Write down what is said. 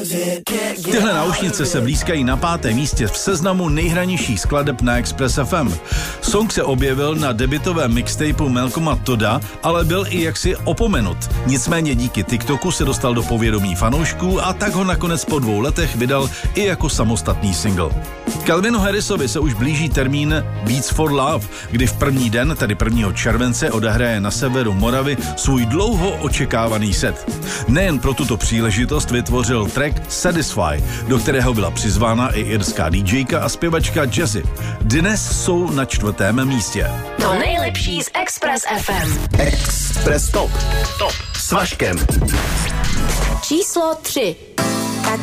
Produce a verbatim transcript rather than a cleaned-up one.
Tyhle náušnice se blízkají na pátém místě v seznamu nejhranějších skladeb na Express F M. Song se objevil na debutovém mixtapeu Malcolma Todda, ale byl i jaksi opomenut. Nicméně díky TikToku se dostal do povědomí fanoušků a tak ho nakonec po dvou letech vydal i jako samostatný single. Calvinu Harrisovi se už blíží termín Beats for Love, kdy v první den, tedy prvního července, odehraje na severu Moravy svůj dlouho očekávaný set. Nejen pro tuto příležitost vytvořil track Satisfy, do kterého byla přizvána i irská DJka a zpěvačka Jessie. Dnes jsou na čtvrtém místě. To nejlepší z Express F M. Express Top. Top. S Vaškem. Číslo tři.